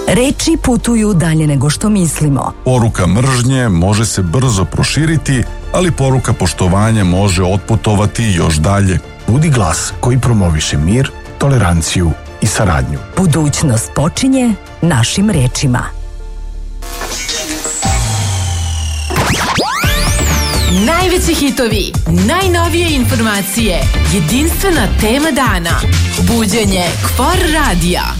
Reči putuju dalje nego što mislimo. Poruka mržnje može se brzo proširiti, ali poruka poštovanja može otputovati još dalje. Budi glas koji promoviše mir, toleranciju i saradnju. Budućnost počinje našim rečima. Najveći hitovi, najnovije informacije, jedinstvena tema dana. Buđenje Kfor radija.